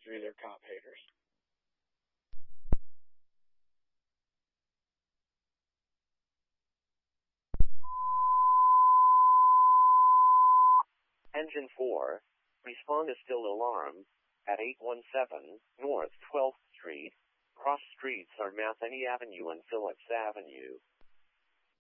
through their cop haters. Engine 4, respond to still alarm, at 817 North 12th Street, cross streets are Matheny Avenue and Phillips Avenue.